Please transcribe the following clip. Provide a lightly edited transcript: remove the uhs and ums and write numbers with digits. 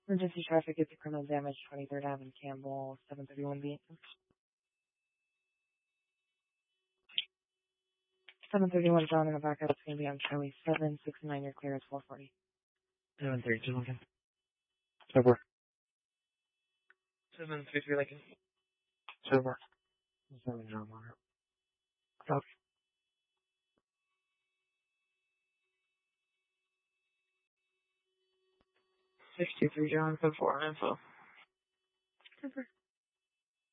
Emergency traffic is criminal damage, 23rd Avenue, Campbell, 731B. 731 John in the backup. It's going to be on Charlie 769. Your clear is 440. 732 Lincoln. Sober. 733 Lincoln. Sober. 7 John Margaret. Copy. 623 John, code 4 info. Super.